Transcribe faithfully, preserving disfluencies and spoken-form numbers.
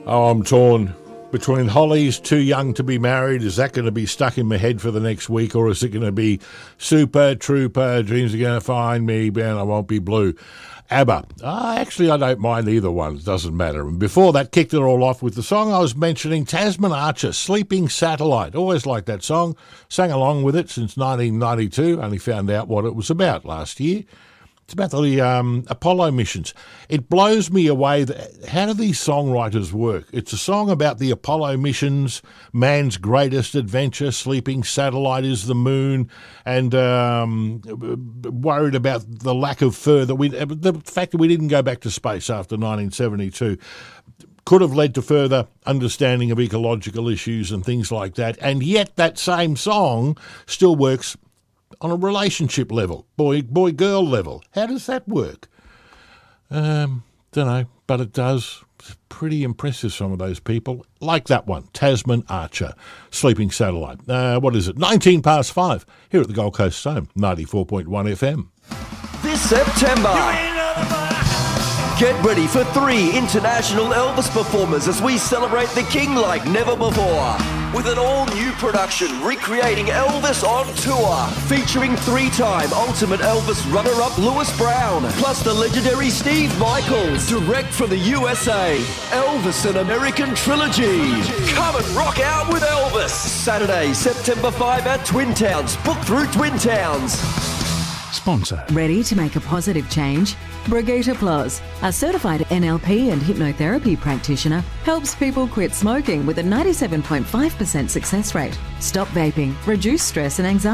Oh, I'm torn between Holly's Too Young to Be Married. Is that going to be stuck in my head for the next week, or is it going to be Super Trooper, Dreams Are Going to Find Me, and I Won't Be Blue? ABBA. Ah, actually, I don't mind either one. It doesn't matter. And before that, kicked it all off with the song I was mentioning, Tasman Archer, Sleeping Satellite. Always liked that song. Sang along with it since nineteen ninety-two. Only found out what it was about last year. It's about the um, Apollo missions. It blows me away. That, how do these songwriters work? It's a song about the Apollo missions, man's greatest adventure, sleeping satellite is the moon, and um, worried about the lack of further. We, the fact that we didn't go back to space after nineteen seventy-two could have led to further understanding of ecological issues and things like that. And yet that same song still works on a relationship level, boy boy girl level. How does that work? Um, don't know, but it does. It's pretty impressive, some of those people. Like that one, Tasman Archer, Sleeping Satellite. Uh, what is it? nineteen past five here at the Gold Coast Home, ninety-four point one F M. This September, get ready for three international Elvis performers as we celebrate the King like never before. With an all-new production recreating Elvis on tour, featuring three-time Ultimate Elvis runner-up Louis Brown, plus the legendary Steve Michaels, direct from the U S A. Elvis An American Trilogy. Come and rock out with Elvis. Saturday, September fifth at Twin Towns. Book through Twin Towns. Sponsor. Ready to make a positive change? Brigitte Ploz, a certified N L P and hypnotherapy practitioner, helps people quit smoking with a ninety-seven point five percent success rate. Stop vaping, reduce stress and anxiety.